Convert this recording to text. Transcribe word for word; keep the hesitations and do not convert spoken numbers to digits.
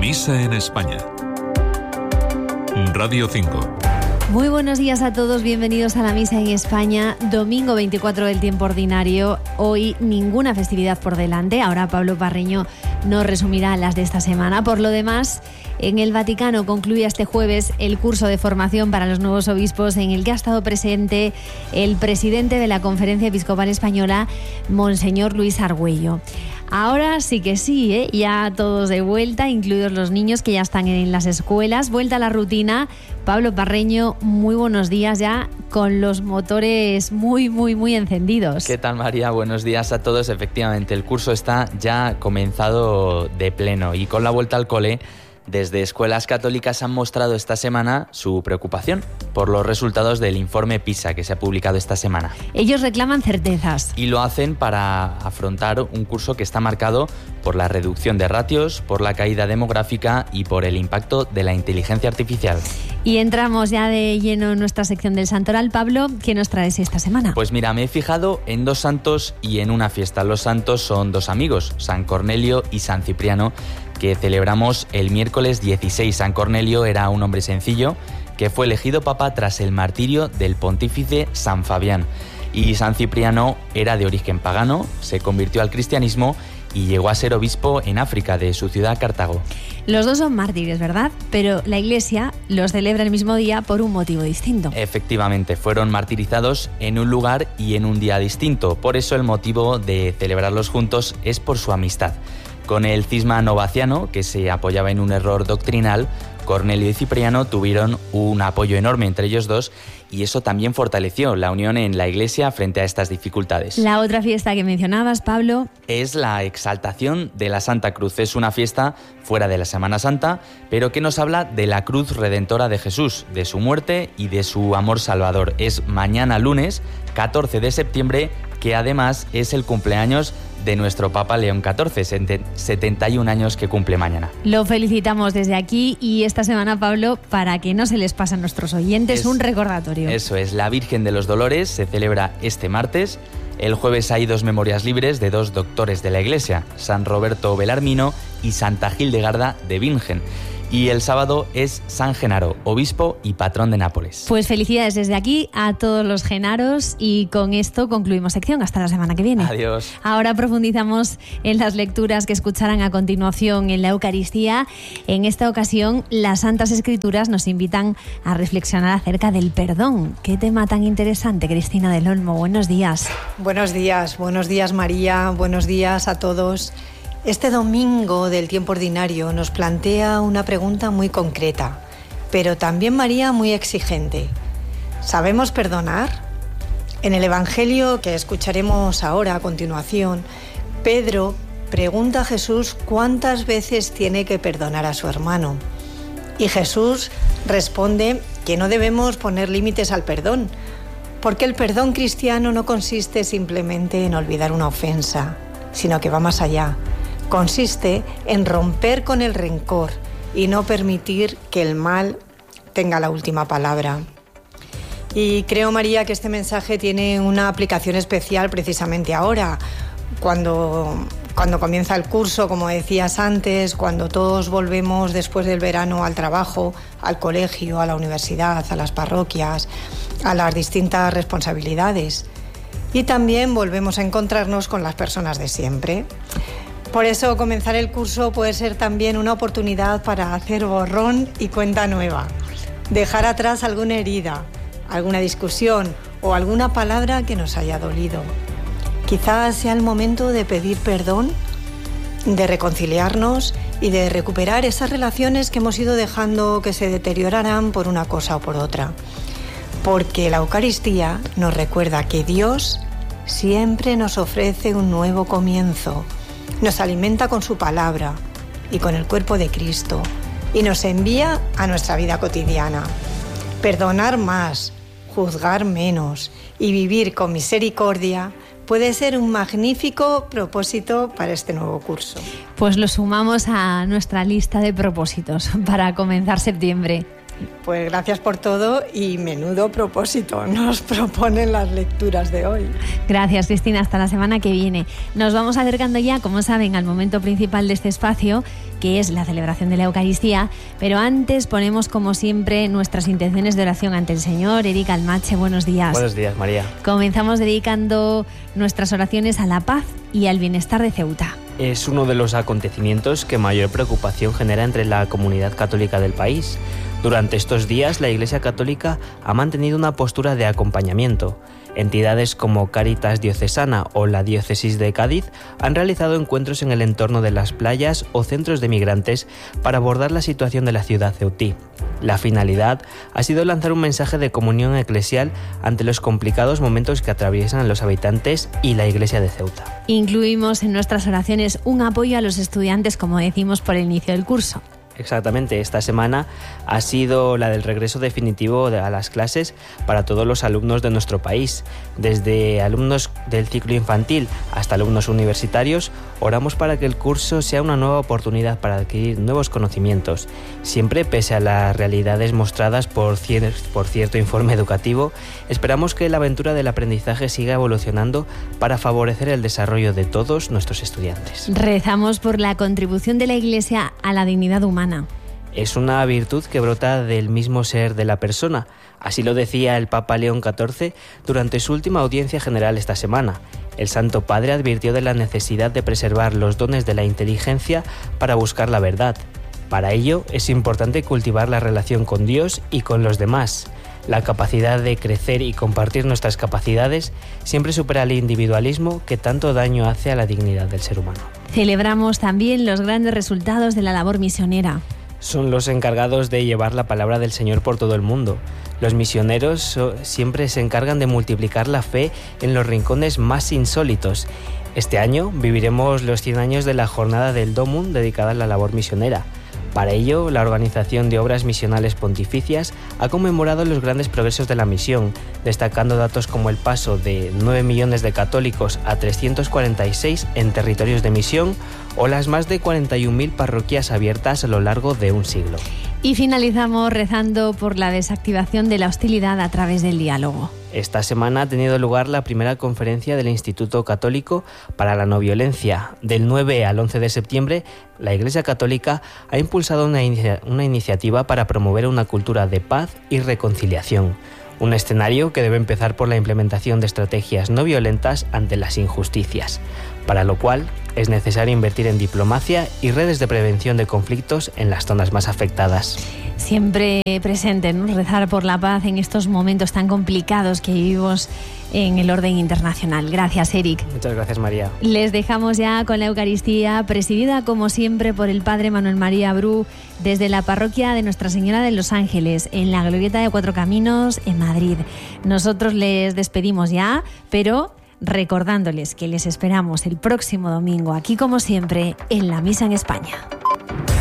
Misa en España. Radio cinco. Muy buenos días a todos, bienvenidos a la Misa en España, domingo veinticuatro del tiempo ordinario. Hoy ninguna festividad por delante, ahora Pablo Parreño nos resumirá las de esta semana. Por lo demás, en el Vaticano concluye este jueves el curso de formación para los nuevos obispos en el que ha estado presente el presidente de la Conferencia Episcopal Española, Monseñor Luis Argüello. Ahora sí que sí, ¿eh? Ya todos de vuelta, incluidos los niños que ya están en las escuelas. Vuelta a la rutina. Pablo Parreño, muy buenos días ya con los motores muy, muy, muy encendidos. ¿Qué tal, María? Buenos días a todos. Efectivamente, el curso está ya comenzado de pleno y con la vuelta al cole, desde escuelas católicas han mostrado esta semana su preocupación por los resultados del informe PISA que se ha publicado esta semana. Ellos reclaman certezas. Y lo hacen para afrontar un curso que está marcado por la reducción de ratios, por la caída demográfica y por el impacto de la inteligencia artificial. Y entramos ya de lleno en nuestra sección del Santoral. Pablo, ¿qué nos traes esta semana? Pues mira, me he fijado en dos santos y en una fiesta. Los santos son dos amigos, San Cornelio y San Cipriano, que celebramos el miércoles dieciséis. San Cornelio era un hombre sencillo que fue elegido papa tras el martirio del pontífice San Fabián. Y San Cipriano era de origen pagano, se convirtió al cristianismo y llegó a ser obispo en África, de su ciudad Cartago. Los dos son mártires, ¿verdad? Pero la Iglesia los celebra el mismo día por un motivo distinto. Efectivamente, fueron martirizados en un lugar y en un día distinto. Por eso el motivo de celebrarlos juntos es por su amistad. Con el cisma novaciano, que se apoyaba en un error doctrinal, Cornelio y Cipriano tuvieron un apoyo enorme entre ellos dos y eso también fortaleció la unión en la Iglesia frente a estas dificultades. La otra fiesta que mencionabas, Pablo, es la exaltación de la Santa Cruz. Es una fiesta fuera de la Semana Santa, pero que nos habla de la cruz redentora de Jesús, de su muerte y de su amor salvador. Es mañana lunes, catorce de septiembre, que además es el cumpleaños de nuestro Papa León catorce, setenta y un años que cumple mañana. Lo felicitamos desde aquí y esta semana, Pablo, para que no se les pase a nuestros oyentes, es, un recordatorio. Eso es, la Virgen de los Dolores se celebra este martes. El jueves hay dos memorias libres de dos doctores de la Iglesia, San Roberto Belarmino y Santa Hildegarda de Bingen. Y el sábado es San Genaro, obispo y patrón de Nápoles. Pues felicidades desde aquí a todos los genaros y con esto concluimos sección. Hasta la semana que viene. Adiós. Ahora profundizamos en las lecturas que escucharán a continuación en la Eucaristía. En esta ocasión, las Santas Escrituras nos invitan a reflexionar acerca del perdón. Qué tema tan interesante, Cristina del Olmo. Buenos días. Buenos días, buenos días, María. Buenos días a todos. Este domingo del tiempo ordinario nos plantea una pregunta muy concreta, pero también, María, muy exigente. ¿Sabemos perdonar? En el Evangelio que escucharemos ahora a continuación, Pedro pregunta a Jesús cuántas veces tiene que perdonar a su hermano. Y Jesús responde que no debemos poner límites al perdón, porque el perdón cristiano no consiste simplemente en olvidar una ofensa, sino que va más allá. Consiste en romper con el rencor y no permitir que el mal tenga la última palabra. Y creo, María, que este mensaje tiene una aplicación especial precisamente ahora, cuando, cuando comienza el curso, como decías antes, cuando todos volvemos después del verano al trabajo, al colegio, a la universidad, a las parroquias, a las distintas responsabilidades. Y también volvemos a encontrarnos con las personas de siempre. Por eso comenzar el curso puede ser también una oportunidad para hacer borrón y cuenta nueva, dejar atrás alguna herida, alguna discusión o alguna palabra que nos haya dolido. Quizás sea el momento de pedir perdón, de reconciliarnos y de recuperar esas relaciones que hemos ido dejando que se deteriorarán por una cosa o por otra. Porque la Eucaristía nos recuerda que Dios siempre nos ofrece un nuevo comienzo. Nos alimenta con su palabra y con el cuerpo de Cristo y nos envía a nuestra vida cotidiana. Perdonar más, juzgar menos y vivir con misericordia puede ser un magnífico propósito para este nuevo curso. Pues lo sumamos a nuestra lista de propósitos para comenzar septiembre. Pues gracias por todo y menudo propósito nos proponen las lecturas de hoy. Gracias, Cristina. Hasta la semana que viene. Nos vamos acercando ya, como saben, al momento principal de este espacio, que es la celebración de la Eucaristía, pero antes ponemos, como siempre, nuestras intenciones de oración ante el Señor. Eric Almache, buenos días. Buenos días, María. Comenzamos dedicando nuestras oraciones a la paz y al bienestar de Ceuta. Es uno de los acontecimientos que mayor preocupación genera entre la comunidad católica del país. Durante estos días, la Iglesia Católica ha mantenido una postura de acompañamiento. Entidades como Cáritas Diocesana o la Diócesis de Cádiz han realizado encuentros en el entorno de las playas o centros de migrantes para abordar la situación de la ciudad ceutí. La finalidad ha sido lanzar un mensaje de comunión eclesial ante los complicados momentos que atraviesan los habitantes y la Iglesia de Ceuta. Incluimos en nuestras oraciones un apoyo a los estudiantes, como decimos, por el inicio del curso. Exactamente, esta semana ha sido la del regreso definitivo a las clases para todos los alumnos de nuestro país. Desde alumnos del ciclo infantil hasta alumnos universitarios, oramos para que el curso sea una nueva oportunidad para adquirir nuevos conocimientos. Siempre, pese a las realidades mostradas por, cier- por cierto informe educativo, esperamos que la aventura del aprendizaje siga evolucionando para favorecer el desarrollo de todos nuestros estudiantes. Rezamos por la contribución de la Iglesia a la dignidad humana. Es una virtud que brota del mismo ser de la persona. Así lo decía el Papa León catorce durante su última audiencia general esta semana. El Santo Padre advirtió de la necesidad de preservar los dones de la inteligencia para buscar la verdad. Para ello es importante cultivar la relación con Dios y con los demás. La capacidad de crecer y compartir nuestras capacidades siempre supera el individualismo que tanto daño hace a la dignidad del ser humano. Celebramos también los grandes resultados de la labor misionera. Son los encargados de llevar la palabra del Señor por todo el mundo. Los misioneros siempre se encargan de multiplicar la fe en los rincones más insólitos. Este año viviremos los cien años de la jornada del Domum dedicada a la labor misionera. Para ello, la Organización de Obras Misionales Pontificias ha conmemorado los grandes progresos de la misión, destacando datos como el paso de nueve millones de católicos a trescientos cuarenta y seis en territorios de misión o las más de cuarenta y un mil parroquias abiertas a lo largo de un siglo. Y finalizamos rezando por la desactivación de la hostilidad a través del diálogo. Esta semana ha tenido lugar la primera conferencia del Instituto Católico para la No Violencia. Del nueve al once de septiembre, la Iglesia Católica ha impulsado una, inicia- una iniciativa para promover una cultura de paz y reconciliación. Un escenario que debe empezar por la implementación de estrategias no violentas ante las injusticias, para lo cual es necesario invertir en diplomacia y redes de prevención de conflictos en las zonas más afectadas. Siempre presente, ¿no? Rezar por la paz en estos momentos tan complicados que vivimos en el orden internacional. Gracias, Eric. Muchas gracias, María. Les dejamos ya con la Eucaristía, presidida como siempre por el Padre Manuel María Bru, desde la parroquia de Nuestra Señora de los Ángeles, en la Glorieta de Cuatro Caminos, en Madrid. Nosotros les despedimos ya, pero recordándoles que les esperamos el próximo domingo, aquí como siempre, en la Misa en España.